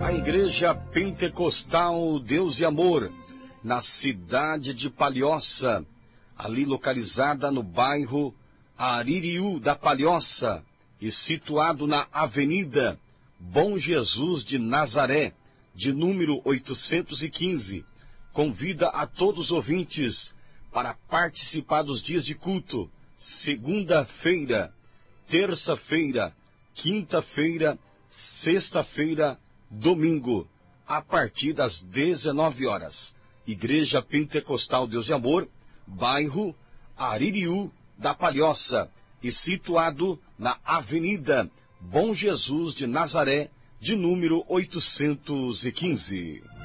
A Igreja Pentecostal Deus e Amor, na cidade de Palhoça, ali localizada no bairro Aririú da Palhoça e situado na Avenida Bom Jesus de Nazaré, de número 815, convida a todos os ouvintes para participar dos dias de culto, segunda-feira, terça-feira, quinta-feira, sexta-feira, domingo, a partir das 19 horas. Igreja Pentecostal Deus e Amor, bairro Aririú da Palhoça, e situado na Avenida Bom Jesus de Nazaré, de número 815.